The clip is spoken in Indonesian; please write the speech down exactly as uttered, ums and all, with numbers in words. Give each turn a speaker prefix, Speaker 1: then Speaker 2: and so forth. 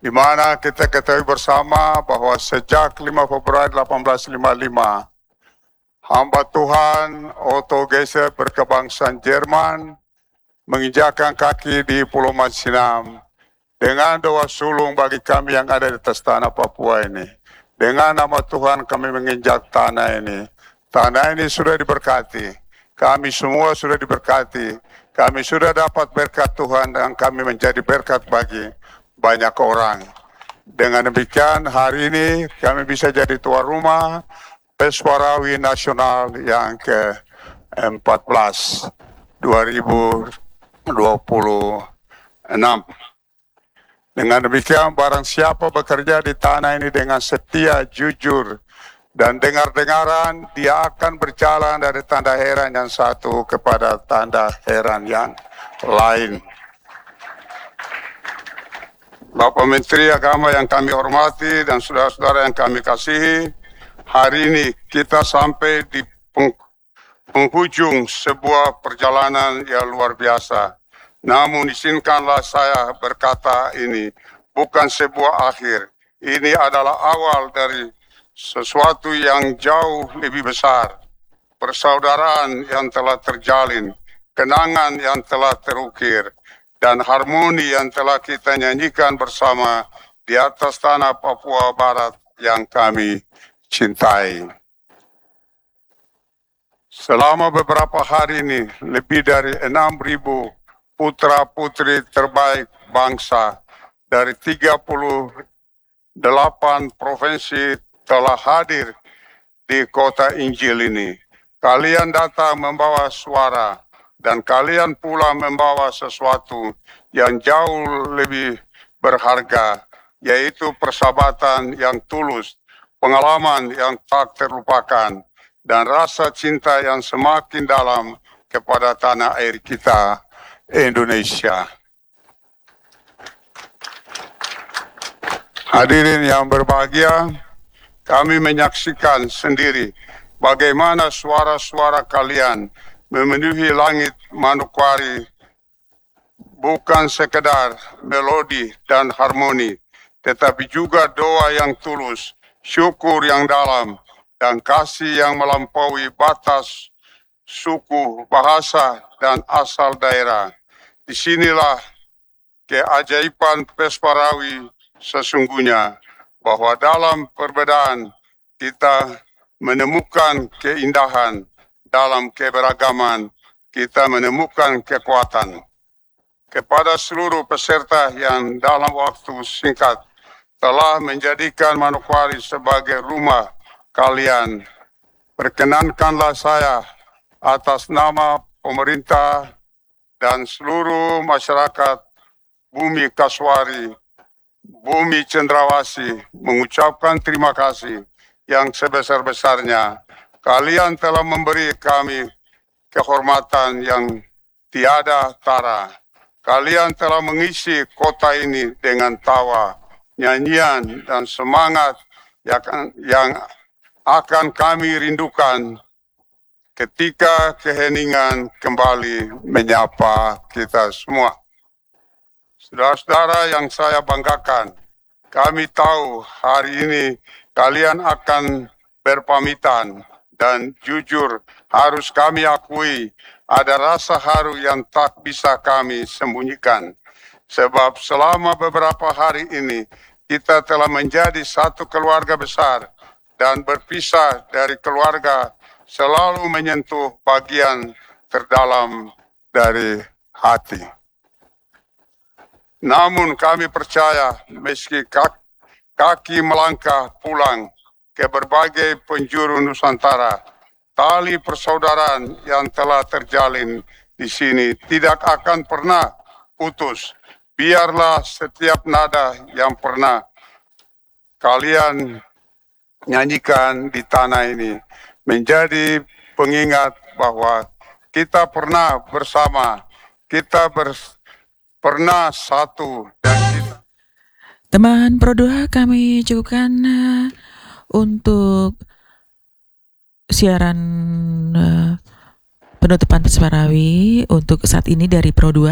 Speaker 1: di mana kita ketahui bersama bahwa sejak lima Februari seribu delapan ratus lima puluh lima, hamba Tuhan Otto Gesser berkebangsaan Jerman menginjakkan kaki di Pulau Mansinam dengan doa sulung bagi kami yang ada di atas tanah Papua ini. Dengan nama Tuhan kami menginjak tanah ini. Tanah ini sudah diberkati. Kami semua sudah diberkati. Kami sudah dapat berkat Tuhan dan kami menjadi berkat bagi banyak orang. Dengan demikian hari ini kami bisa jadi tuan rumah Peswarawi Nasional yang ke empat belas dua ribu dua puluh enam. Dengan demikian barang siapa bekerja di tanah ini dengan setia, jujur, dan dengar-dengaran, dia akan berjalan dari tanda heran yang satu kepada tanda heran yang lain. Bapak Menteri Agama yang kami hormati dan saudara-saudara yang kami kasihi, hari ini kita sampai di penghujung sebuah perjalanan yang luar biasa. Namun izinkanlah saya berkata ini bukan sebuah akhir. Ini adalah awal dari sesuatu yang jauh lebih besar. Persaudaraan yang telah terjalin, kenangan yang telah terukir, dan harmoni yang telah kita nyanyikan bersama di atas tanah Papua Barat yang kami cintai. Selama beberapa hari ini, lebih dari enam ribu putra-putri terbaik bangsa dari tiga puluh delapan provinsi telah hadir di kota Injil ini. Kalian datang membawa suara dan kalian pula membawa sesuatu yang jauh lebih berharga, yaitu persahabatan yang tulus, pengalaman yang tak terlupakan, dan rasa cinta yang semakin dalam kepada tanah air kita, Indonesia. Hadirin yang berbahagia, kami menyaksikan sendiri bagaimana suara-suara kalian memenuhi langit Manokwari bukan sekedar melodi dan harmoni, tetapi juga doa yang tulus, syukur yang dalam, dan kasih yang melampaui batas suku, bahasa, dan asal daerah. Disinilah keajaiban Peswarawi sesungguhnya, bahwa dalam perbedaan kita menemukan keindahan, dalam keberagaman kita menemukan kekuatan. Kepada seluruh peserta yang dalam waktu singkat telah menjadikan Manokwari sebagai rumah kalian, perkenankanlah saya atas nama pemerintah dan seluruh masyarakat Bumi Kaswari, Bumi Cendrawasih mengucapkan terima kasih yang sebesar-besarnya. Kalian telah memberi kami kehormatan yang tiada tara. Kalian telah mengisi kota ini dengan tawa, nyanyian, dan semangat yang akan kami rindukan ketika keheningan kembali menyapa kita semua. Saudara-saudara yang saya banggakan, kami tahu hari ini kalian akan berpamitan, dan jujur harus kami akui ada rasa haru yang tak bisa kami sembunyikan. Sebab selama beberapa hari ini kita telah menjadi satu keluarga besar, dan berpisah dari keluarga selalu menyentuh bagian terdalam dari hati. Namun kami percaya meski kaki melangkah pulang ke berbagai penjuru Nusantara, tali persaudaraan yang telah terjalin di sini tidak akan pernah putus. Biarlah setiap nada yang pernah kalian nyanyikan di tanah ini menjadi pengingat bahwa kita pernah bersama, kita bers, pernah satu, dan kita...
Speaker 2: Teman Pro2 kami cukupkan uh, untuk siaran uh, penutupan Peswarawi untuk saat ini dari Pro2.